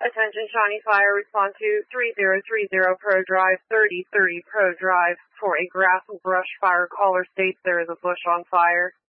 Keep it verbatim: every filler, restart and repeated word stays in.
Attention Shawnee Fire, respond to three zero three zero Pro Drive, thirty thirty Pro Drive for a grass and brush fire. Caller states there is a bush on fire.